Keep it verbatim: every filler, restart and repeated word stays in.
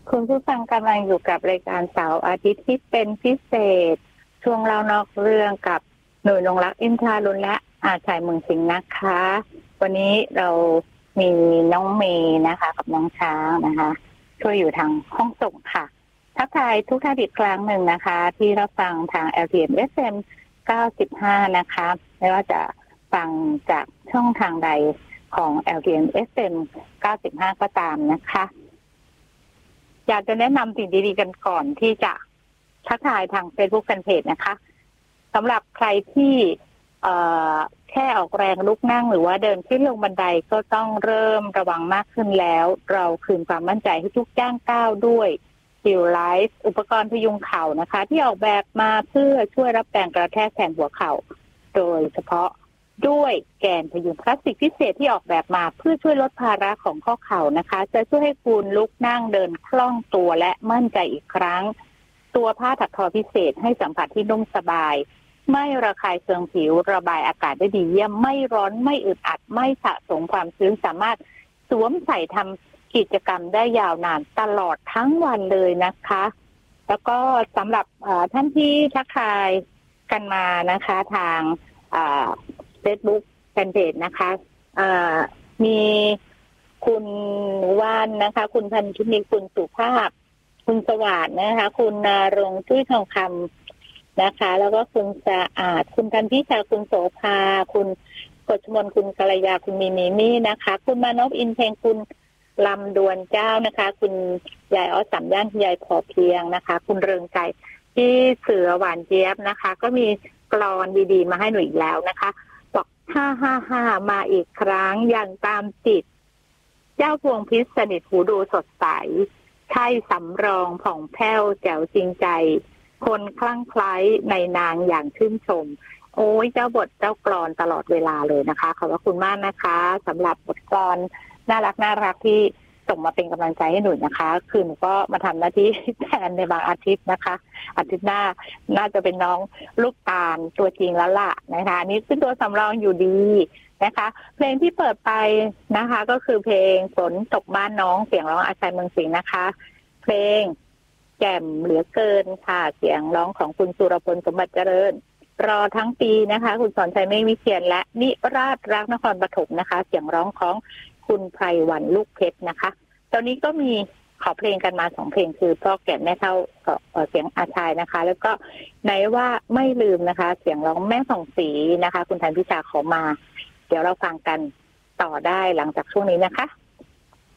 คุณผู้ฟังกำลังอยู่กับรายการเสาร์อาทิตย์ที่เป็นพิเศษช่วงเล่านอกเรื่องกับหน่วยนงรักอินทราลุนและอาชัยเมืองสิงห์นะคะวันนี้เรามีน้องเมย์นะคะกับน้องช้างนะคะช่วยอยู่ทางห้องส่งค่ะทักทายทุกท่านอีกครั้งหนึ่งนะคะที่รับฟังทาง แอล ที เอ็ม เอฟ เอ็ม เก้าสิบห้านะคะไม่ว่าจะฟังจากช่องทางใดของ แอล ที เอ็ม เอฟ เอ็ม เก้าสิบห้าก็ตามนะคะอยากจะแนะนำสิ่งดีๆกันก่อนที่จะทักทายทาง Facebook Fanpage นะคะสำหรับใครที่เอ่อแค่ออกแรงลุกนั่งหรือว่าเดินขึ้นลงบันไดก็ต้องเริ่มระวังมากขึ้นแล้วเราคืนความมั่นใจให้ทุกย่างก้าวด้วยฮิลไลฟ์อุปกรณ์พยุงเข่านะคะที่ออกแบบมาเพื่อช่วยรับแรงกระแทกแทนหัวเข่าโดยเฉพาะด้วยแกนพยุงพลาสติกพิเศษที่ออกแบบมาเพื่อช่วยลดภาระของข้อเข่านะคะจะช่วยให้คุณลุกนั่งเดินคล่องตัวและมั่นใจอีกครั้งตัวผ้าถักทอพิเศษให้สัมผัสที่นุ่มสบายไม่ระคายเคืองผิวระบายอากาศได้ดีเยี่ยมไม่ร้อนไม่อึดอัดไม่สะสมความชื้นสามารถสวมใส่ทำกิจกรรมได้ยาวนานตลอดทั้งวันเลยนะคะแล้วก็สำหรับท่านที่ทักทายกันมานะคะทางเฟซบุ๊กแฟนเพจนะคะมีคุณว่านนะคะคุณพันธุมีคุณสุภาพคุณสวัสดิ์นะคะคุณนรงค์จุ้ยทองคำนะคะแล้วก็คุณสะอาดคุณกันพิชาคุณโสภาคุณกฤษมนคุณกัลยาคุณมีมีมี่นะคะคุณมานพอินเพงคุณลำดวนเจ้านะคะคุณยายออสสามย่านยายพอเพียงนะคะคุณเริงใจที่เสือหวานเจี๊ยบนะคะก็มีกลอนดีๆมาให้หนูอีกแล้วนะคะบอกห้าห้าห้ามาอีกครั้งอย่างตามจิตเจ้าพวงพิษสนิทหูดูสดใสใช่สำรองผ่องแผ้วแจ๋วจริงใจคนคลั่งไคล้ในนางอย่างชื่นชมโอ้ยเจ้าบทเจ้ากลอนตลอดเวลาเลยนะคะขอบพระคุณมากนะคะสำหรับบทกลอนน่ารักน่ารักที่ส่งมาเป็นกำลังใจให้หนูนะคะคือหนูก็มาทำหน้าที่แทนในบางอาทิตย์นะคะอาทิตย์หน้าน่าจะเป็นน้องลูกตาลตัวจริงแล้วล่ะนะคะนี่เป็นตัวสำรองอยู่ดีนะคะเพลงที่เปิดไปนะคะก็คือเพลงฝนตกบ้านน้องเสียงร้องอาชัยเมืองสิงห์นะคะเพลงแจ่มเหลือเกินค่ะเสียงร้องของคุณสุรพลสมบัติเจริญรอทั้งปีนะคะคุณสอนชัยไม่วิเชียรและนิราศรักนครปฐมนะคะเสียงร้องของคุณไพรวันลูกเพชรนะคะตอนนี้ก็มีขอเพลงกันมาสองเพลงคือพ่อแก่แม่เฒ่าเสียงอาชัยนะคะแล้วก็ไหนว่าไม่ลืมนะคะเสียงร้องแม่ส่องศรีนะคะคุณธันพิชาขอมาเดี๋ยวเราฟังกันต่อได้หลังจากช่วงนี้นะคะ